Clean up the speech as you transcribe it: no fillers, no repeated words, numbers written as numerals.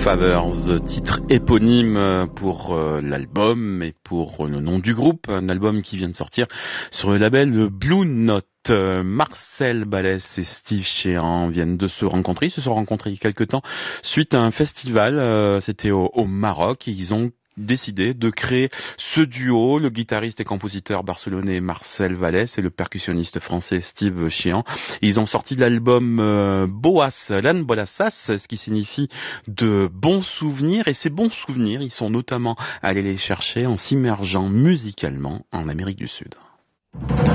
Favors, titre éponyme pour l'album et pour le nom du groupe, un album qui vient de sortir sur le label Blue Note. Marcel Balès et Steve Shehan viennent de se rencontrer. Ils se sont rencontrés il y a quelques temps suite à un festival, c'était au Maroc, et ils ont décidé de créer ce duo, le guitariste et compositeur barcelonais Marcel Balès et le percussionniste français Steve Shehan. Ils ont sorti l'album Boas Lan Bolasas, ce qui signifie de bons souvenirs, et ces bons souvenirs, ils sont notamment allés les chercher en s'immergeant musicalement en Amérique du Sud.